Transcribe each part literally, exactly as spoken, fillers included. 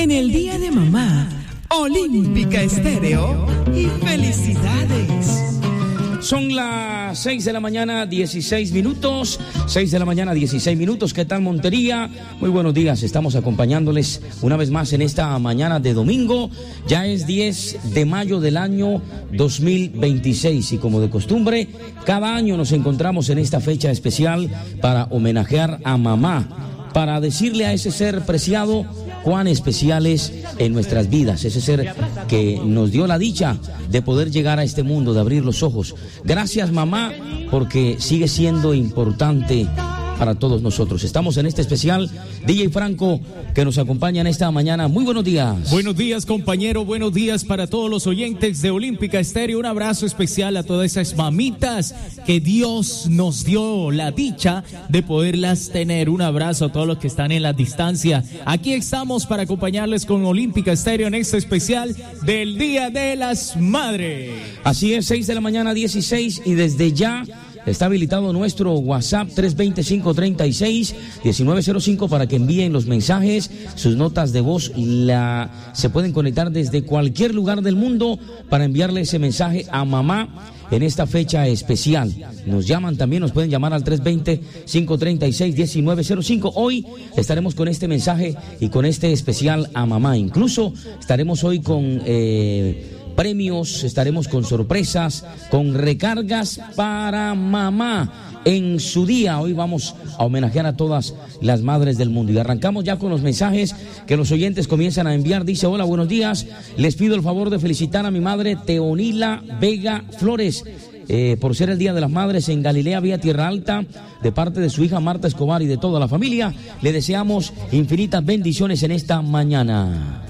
En el Día de Mamá, Olímpica Estéreo y felicidades. Son las seis de la mañana, dieciséis minutos. seis de la mañana, dieciséis minutos. ¿Qué tal, Montería? Muy buenos días. Estamos acompañándoles una vez más en esta mañana de domingo. Ya es diez de mayo del año dos mil veintiséis. Y como de costumbre, cada año nos encontramos en esta fecha especial para homenajear a mamá, para decirle a ese ser preciado cuán especial es en nuestras vidas, ese ser que nos dio la dicha de poder llegar a este mundo, de abrir los ojos. Gracias, mamá, porque sigue siendo importante para todos nosotros. Estamos en este especial. D J Franco, que nos acompaña en esta mañana. Muy buenos días. Buenos días, compañero. Buenos días para todos los oyentes de Olímpica Estéreo. Un abrazo especial a todas esas mamitas que Dios nos dio la dicha de poderlas tener. Un abrazo a todos los que están en la distancia. Aquí estamos para acompañarles con Olímpica Estéreo en este especial del Día de las Madres. Así es, seis de la mañana, dieciséis, y desde ya está habilitado nuestro WhatsApp tres dos cero, cinco tres seis, uno nueve cero cinco para que envíen los mensajes, sus notas de voz. La, se pueden conectar desde cualquier lugar del mundo para enviarle ese mensaje a mamá en esta fecha especial. Nos llaman también, nos pueden llamar al tres dos cero, cinco tres seis, uno nueve cero cinco. Hoy estaremos con este mensaje y con este especial a mamá. Incluso estaremos hoy con Eh, premios, estaremos con sorpresas, con recargas para mamá en su día. Hoy vamos a homenajear a todas las madres del mundo y arrancamos ya con los mensajes que los oyentes comienzan a enviar. Dice: hola, buenos días, les pido el favor de felicitar a mi madre Teonila Vega Flores eh, por ser el Día de las Madres en Galilea, vía Tierra Alta, de parte de su hija Marta Escobar y de toda la familia. Le deseamos infinitas bendiciones en esta mañana.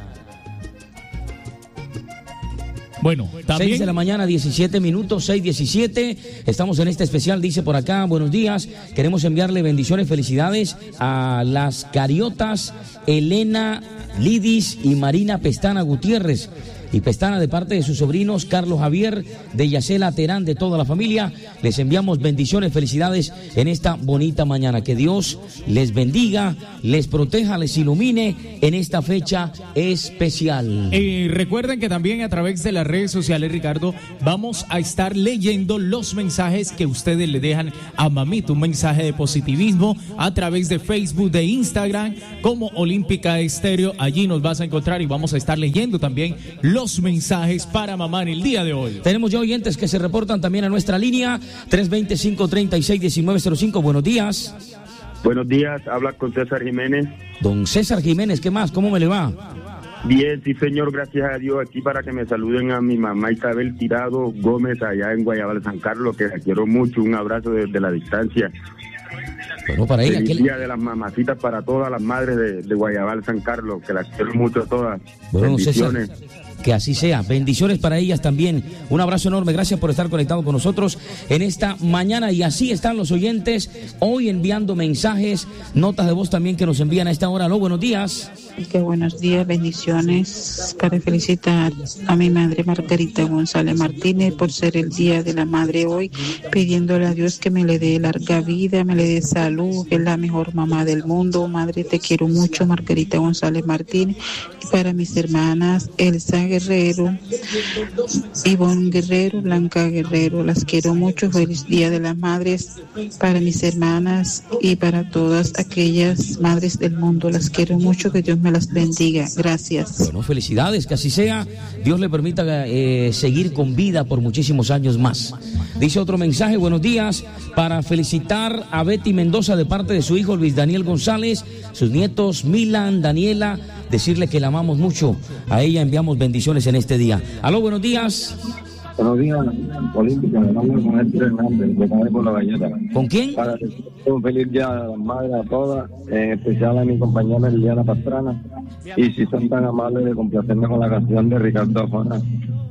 Bueno, también seis de la mañana, diecisiete minutos, seis diecisiete. Estamos en este especial, dice por acá: buenos días, queremos enviarle bendiciones, felicidades a las cariotas Elena Lidis y Marina Pestana Gutiérrez y Pestana, de parte de sus sobrinos Carlos Javier, de Yacela Terán, de toda la familia. Les enviamos bendiciones, felicidades en esta bonita mañana. Que Dios les bendiga, les proteja, les ilumine en esta fecha especial. Eh, recuerden que también a través de las redes sociales, Ricardo, vamos a estar leyendo los mensajes que ustedes le dejan a mamita. Un mensaje de positivismo a través de Facebook, de Instagram, como Olímpica Estéreo. Allí nos vas a encontrar y vamos a estar leyendo también los Los mensajes para mamá en el día de hoy. Tenemos ya oyentes que se reportan también a nuestra línea tres dos cero, cinco tres seis, uno nueve cero cinco. Buenos días. Buenos días, habla con César Jiménez. Don César Jiménez, ¿qué más? ¿Cómo me le va? Bien, sí señor, gracias a Dios. Aquí para que me saluden a mi mamá Isabel Tirado Gómez, allá en Guayabal, San Carlos, que la quiero mucho. Un abrazo desde la distancia. Bueno, para ella, Feliz ¿qué día le... de las mamacitas para todas las madres de, de Guayabal, San Carlos, que las quiero mucho a todas. Bueno, bendiciones. César, que así sea. Bendiciones para ellas también. Un abrazo enorme. Gracias por estar conectado con nosotros en esta mañana. Y así están los oyentes hoy enviando mensajes, notas de voz también que nos envían a esta hora. Aló, buenos días. Qué buenos días, bendiciones para felicitar a mi madre Margarita González Martínez por ser el Día de la Madre hoy, pidiéndole a Dios que me le dé larga vida, me le dé salud, que es la mejor mamá del mundo. Madre, te quiero mucho, Margarita González Martínez. Y para mis hermanas Elsa Guerrero, Ivonne Guerrero, Blanca Guerrero, las quiero mucho. Feliz Día de las Madres para mis hermanas y para todas aquellas madres del mundo. Las quiero mucho, que Dios me las bendiga. Gracias. Bueno, felicidades, que así sea. Dios le permita eh, seguir con vida por muchísimos años más. Dice otro mensaje: buenos días, para felicitar a Betty Mendoza de parte de su hijo Luis Daniel González, sus nietos Milan, Daniela, decirle que la amamos mucho. A ella enviamos bendiciones en este día. Aló, buenos días. Buenos días, Olímpica, me llamo con Héctor Hernández, de Caber por la Galleta. ¿Con quién? Para un feliz día a las madres a todas, en especial a mi compañera Liliana Pastrana. Y si son tan amables de complacerme con la canción de Ricardo Arjona.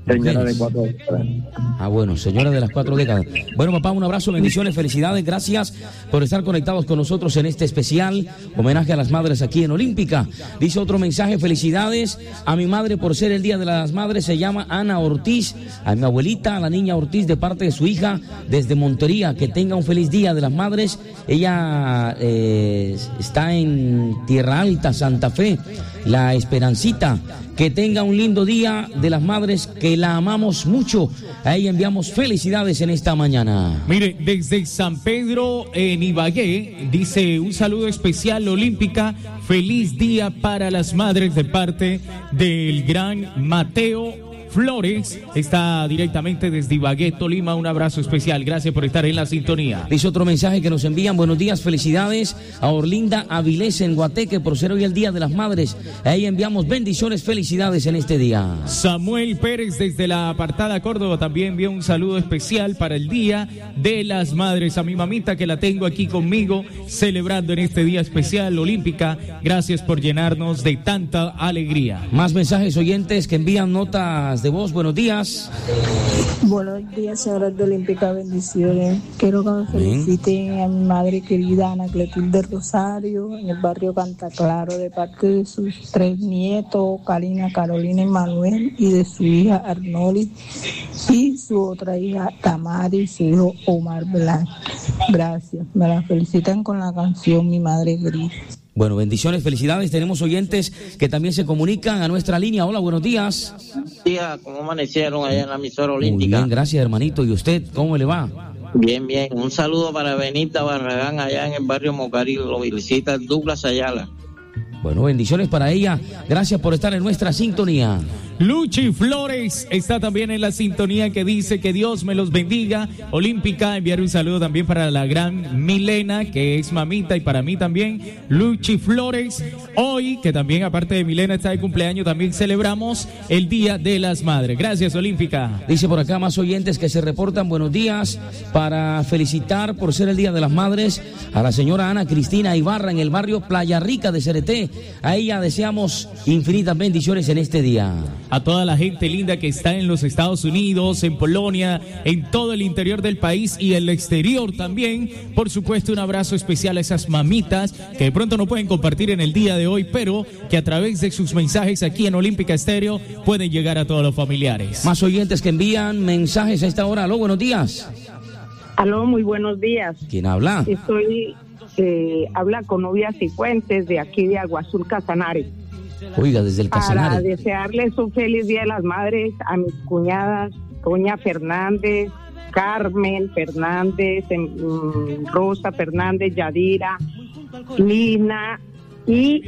Señora Mujeres. de cuatro décadas. Ah, bueno, señora de las cuatro décadas. Bueno, papá, un abrazo, bendiciones, felicidades, gracias por estar conectados con nosotros en este especial homenaje a las madres aquí en Olímpica. Dice otro mensaje, felicidades a mi madre por ser el Día de las Madres, se llama Ana Ortiz, a mi abuelita, a la niña Ortiz de parte de su hija desde Montería, que tenga un feliz Día de las Madres. Ella eh, está en Tierra Alta, Santa Fe, La Esperancita. Que tenga un lindo Día de las Madres, que la amamos mucho. A ella enviamos felicidades en esta mañana. Mire, desde San Pedro en Ibagué, dice un saludo especial Olímpica, feliz día para las madres de parte del gran Mateo Flores, está directamente desde Ibagué, Tolima, un abrazo especial, gracias por estar en la sintonía. Dice otro mensaje que nos envían, buenos días, felicidades a Orlinda Avilés en Guateque por ser hoy el Día de las Madres. A ella enviamos bendiciones, felicidades en este día. Samuel Pérez desde la apartada Córdoba también envió un saludo especial para el Día de las Madres. A mi mamita que la tengo aquí conmigo celebrando en este día especial Olímpica. Gracias por llenarnos de tanta alegría. Más mensajes oyentes que envían notas de voz, buenos días. Buenos días, señoras de Olímpica, bendiciones. Quiero que me feliciten a mi madre querida Ana Cletilde Rosario en el barrio Cantaclaro de parte de sus tres nietos, Karina, Carolina y Manuel, y de su hija Arnoli y su otra hija Tamari y su hijo Omar Blanc. Gracias. Me la felicitan con la canción Mi Madre Gris. Bueno, bendiciones, felicidades. Tenemos oyentes que también se comunican a nuestra línea. Hola, buenos días. Buenos días, ¿cómo amanecieron allá en la emisora Muy Olímpica? bien, gracias, hermanito. ¿Y usted, cómo le va? Bien, bien. Un saludo para Benita Barragán allá en el barrio Mocarí. Lo visita Douglas Ayala. Bueno, bendiciones para ella. Gracias por estar en nuestra sintonía. Luchi Flores está también en la sintonía que dice que Dios me los bendiga. Olímpica, enviar un saludo también para la gran Milena, que es mamita, y para mí también, Luchi Flores. Hoy, que también aparte de Milena está de cumpleaños, también celebramos el Día de las Madres. Gracias, Olímpica. Dice por acá más oyentes que se reportan, buenos días, para felicitar por ser el Día de las Madres a la señora Ana Cristina Ibarra en el barrio Playa Rica de Cereté. A ella deseamos infinitas bendiciones en este día. A toda la gente linda que está en los Estados Unidos, en Polonia, en todo el interior del país y el exterior también. Por supuesto, un abrazo especial a esas mamitas que de pronto no pueden compartir en el día de hoy, pero que a través de sus mensajes aquí en Olímpica Estéreo pueden llegar a todos los familiares. Más oyentes que envían mensajes a esta hora. Aló, buenos días. Aló, muy buenos días. ¿Quién habla? Estoy, eh, habla con Novia Cifuentes de aquí de Agua Azul, Casanare. Oiga, desde el Para Casanare. desearles un feliz Día de las Madres a mis cuñadas, Doña Fernández, Carmen Fernández, em, Rosa Fernández, Yadira, Lina y...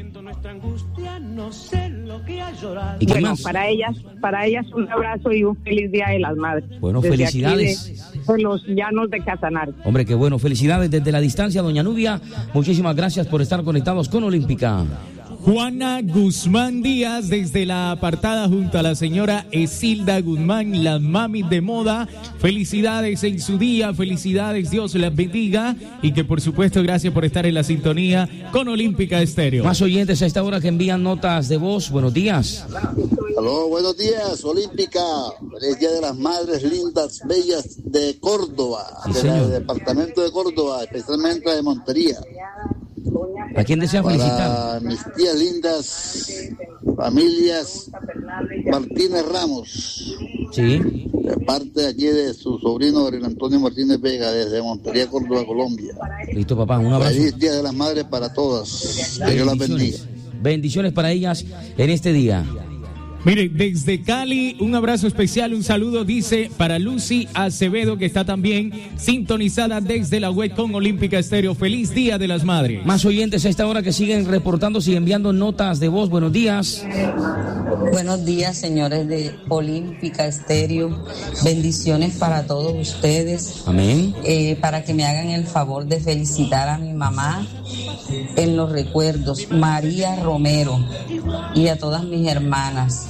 ¿Y qué bueno, más? para ellas, para ellas un abrazo y un feliz Día de las Madres. Bueno, Desde felicidades. aquí de, de los llanos de Casanare. Hombre, qué bueno. Felicidades desde la distancia, doña Nubia. Muchísimas gracias por estar conectados con Olímpica. Juana Guzmán Díaz desde la apartada junto a la señora Esilda Guzmán, las mamis de moda. Felicidades en su día, felicidades, Dios las bendiga y que por supuesto gracias por estar en la sintonía con Olímpica Estéreo. Más oyentes a esta hora que envían notas de voz. Buenos días. Aló, buenos días, Olímpica. Feliz Día de las Madres lindas, bellas de Córdoba, Sí, del departamento de Córdoba, especialmente de Montería. ¿A quién desea felicitar? Para mis tías lindas, familias Martínez Ramos. Sí. De parte aquí de su sobrino Gabriel Antonio Martínez Vega, desde Montería, Córdoba, Colombia. Listo, papá, un abrazo. Feliz Día de las Madres para todas. Que Dios las bendiga. Bendiciones para ellas en este día. Mire, desde Cali, un abrazo especial, un saludo, dice, para Lucy Acevedo, que está también sintonizada desde la web con Olímpica Estéreo. Feliz Día de las Madres. Más oyentes a esta hora que siguen reportándose y enviando notas de voz. Buenos días. Buenos días, señores de Olímpica Estéreo. Bendiciones para todos ustedes. Amén. Eh, para que me hagan el favor de felicitar a mi mamá en los recuerdos, María Romero, y a todas mis hermanas.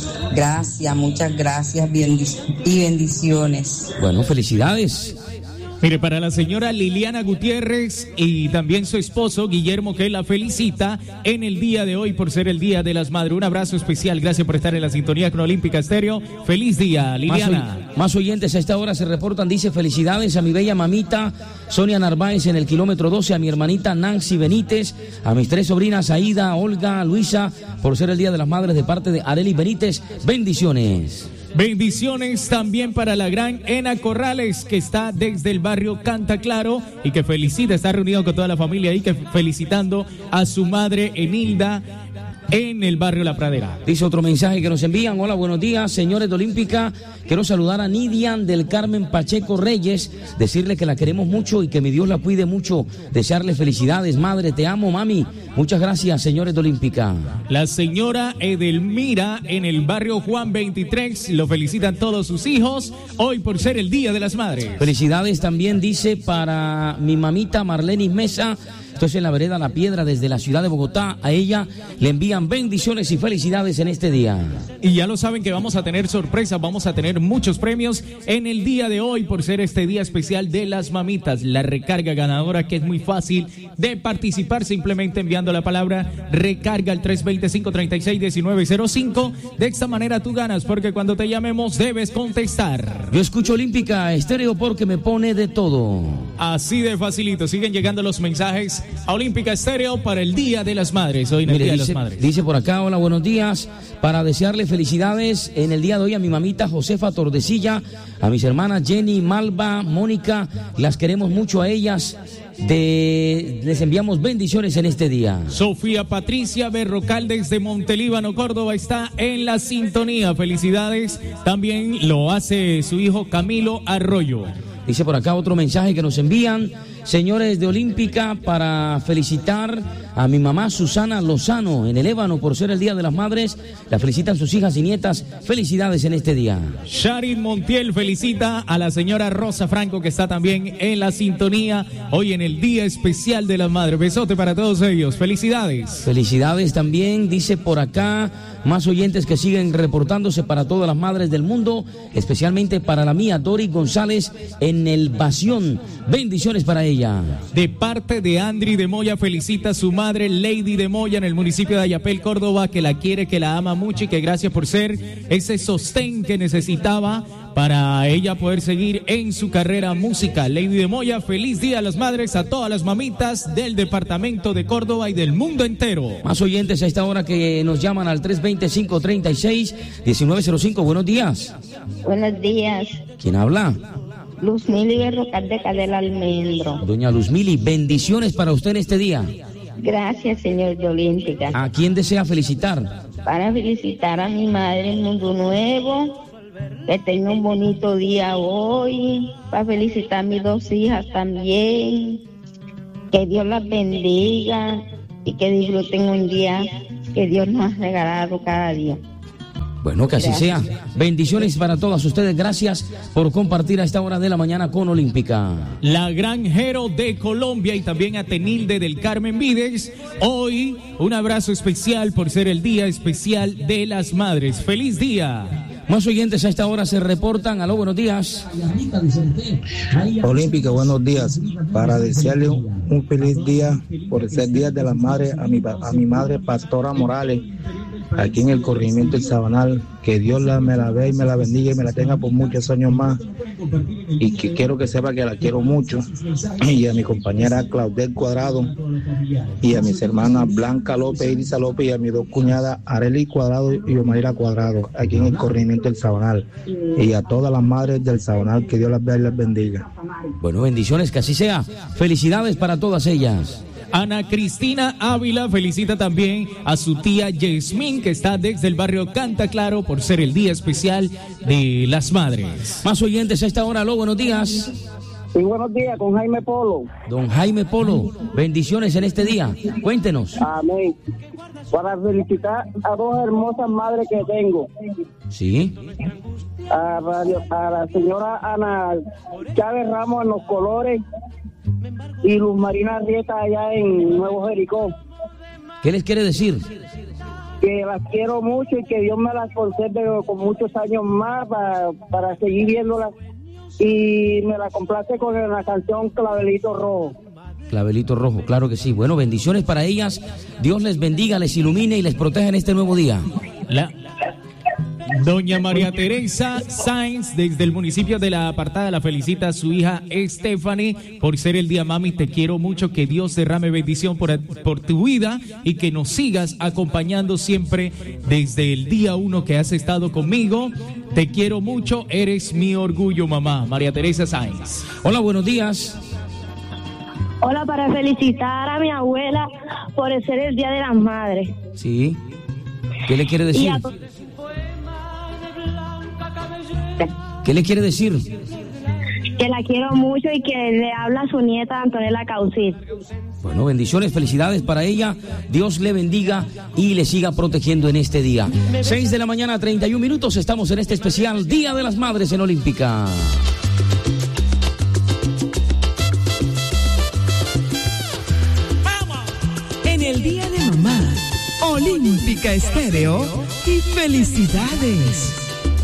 Gracias, muchas gracias bendic- y bendiciones. Bueno, felicidades. Mire, para la señora Liliana Gutiérrez y también su esposo Guillermo, que la felicita en el día de hoy por ser el Día de las Madres. Un abrazo especial, gracias por estar en la sintonía con Olímpica Estéreo. Feliz día, Liliana. Más, oy- más oyentes a esta hora se reportan, dice: felicidades a mi bella mamita Sonia Narváez en el kilómetro doce, a mi hermanita Nancy Benítez, a mis tres sobrinas Aida, Olga, Luisa, por ser el Día de las Madres de parte de Arely Benítez. Bendiciones. Bendiciones también para la gran Ena Corrales, que está desde el barrio Canta Claro y que felicita, está reunido con toda la familia ahí, que felicitando a su madre Enilda en el barrio La Pradera. Dice otro mensaje que nos envían: hola, buenos días, señores de Olímpica. Quiero saludar a Nidian del Carmen Pacheco Reyes, decirle que la queremos mucho y que mi Dios la cuide mucho, desearle felicidades. Madre, te amo, mami. Muchas gracias, señores de Olímpica. La señora Edelmira en el barrio Juan veintitrés, lo felicitan todos sus hijos hoy por ser el Día de las Madres. Felicidades también, dice, para mi mamita Marlenis Mesa. Esto es en la vereda La Piedra, desde la ciudad de Bogotá. A ella le envían bendiciones y felicidades en este día. Y ya lo saben que vamos a tener sorpresas, vamos a tener muchos premios en el día de hoy por ser este día especial de las mamitas. La recarga ganadora, que es muy fácil de participar simplemente enviando la palabra recarga al tres dos cero, cinco tres seis, uno nueve cero cinco. De esta manera tú ganas, porque cuando te llamemos debes contestar. Yo escucho Olímpica Estéreo porque me pone de todo. Así de facilito. Siguen llegando los mensajes a Olímpica Estéreo para el Día de las Madres. Hoy en el Mire, Día dice, de las Madres. Dice por acá: hola, buenos días. Para desearle felicidades en el día de hoy a mi mamita Josefa Tordesilla, a mis hermanas Jenny, Malva, Mónica. Las queremos mucho a ellas. De, les enviamos bendiciones en este día. Sofía Patricia Berrocal desde Montelíbano, Córdoba, está en la sintonía. Felicidades. También lo hace su hijo Camilo Arroyo. Dice por acá otro mensaje que nos envían: señores de Olímpica, para felicitar a mi mamá Susana Lozano en el Ébano por ser el Día de las Madres. La felicitan sus hijas y nietas. Felicidades en este día. Sharin Montiel felicita a la señora Rosa Franco, que está también en la sintonía hoy en el Día Especial de las Madres. Besote para todos ellos. Felicidades. Felicidades también, dice por acá, más oyentes que siguen reportándose para todas las madres del mundo, especialmente para la mía, Dori González, en el Bación. Bendiciones para ella. De parte de Andri de Moya, felicita a su madre Lady de Moya en el municipio de Ayapel, Córdoba, que la quiere, que la ama mucho y que gracias por ser ese sostén que necesitaba para ella poder seguir en su carrera musical. Lady de Moya, feliz Día a las Madres a todas las mamitas del departamento de Córdoba y del mundo entero. Más oyentes a esta hora que nos llaman al tres dos cero, cinco tres seis, uno nueve cero cinco. Buenos días. Buenos días. ¿Quién habla? Luz Mili Berrocal de Cadel Almendro. Doña Luz Mili, bendiciones para usted en este día. Gracias, señor de Olímpica. ¿A quién desea felicitar? Para felicitar a mi madre en Mundo Nuevo, que tenga un bonito día hoy. Para felicitar a mis dos hijas también. Que Dios las bendiga y que disfruten un día que Dios nos ha regalado cada día. Bueno, que así Gracias. sea. Bendiciones para todas ustedes. Gracias por compartir a esta hora de la mañana con Olímpica. La Granjero de Colombia y también a Tenilde del Carmen Vides. Hoy un abrazo especial por ser el Día Especial de las Madres. ¡Feliz día! Más oyentes a esta hora se reportan. Aló, buenos días. Olímpica, buenos días. Para desearle un, un feliz día por ser Día de las Madres a mi, a mi madre Pastora Morales, aquí en el corregimiento El Sabanal. Que Dios la, me la vea y me la bendiga y me la tenga por muchos años más. Y que quiero que sepa que la quiero mucho. Y a mi compañera Claudette Cuadrado, y a mis hermanas Blanca López, Irisa López, y a mis dos cuñadas Arely Cuadrado y Omaira Cuadrado, aquí en el corregimiento El Sabanal. Y a todas las madres del Sabanal, que Dios las vea y las bendiga. Bueno, bendiciones, que así sea. Felicidades para todas ellas. Ana Cristina Ávila felicita también a su tía Yasmín, que está desde el barrio Canta Claro por ser el Día Especial de las Madres. Más oyentes a esta hora. Aló, buenos días. Sí, buenos días, con Jaime Polo. Don Jaime Polo, bendiciones en este día. Cuéntenos. Amén. Para felicitar a dos hermosas madres que tengo. Sí. A, radio, a la señora Ana Chávez Ramos en Los Colores y Luz Marina Rieta allá en Nuevo Jericó. ¿Qué les quiere decir? Que las quiero mucho y que Dios me las conserve con muchos años más para, para seguir viéndolas y me la complace con la canción Clavelito Rojo. Clavelito Rojo, claro que sí. Bueno, bendiciones para ellas. Dios les bendiga, les ilumine y les proteja en este nuevo día. La... Doña María Teresa Sáenz, desde el municipio de La Apartada, la felicita a su hija Stephanie por ser el día. Mami, te quiero mucho, que Dios derrame bendición por, por tu vida y que nos sigas acompañando siempre desde el día uno que has estado conmigo. Te quiero mucho, eres mi orgullo, mamá. María Teresa Sáenz. Hola, buenos días. Hola, para felicitar a mi abuela por ser el Día de las Madres. Sí. ¿Qué le quiere decir? A... ¿Qué le quiere decir? Que la quiero mucho y que le habla a su nieta Antonella Caucil. Bueno, bendiciones, felicidades para ella. Dios le bendiga y le siga protegiendo en este día. seis de la mañana, treinta y un minutos. Estamos en este especial Día de las Madres en Olímpica. En el Día de Mamá, Olímpica Estéreo y felicidades.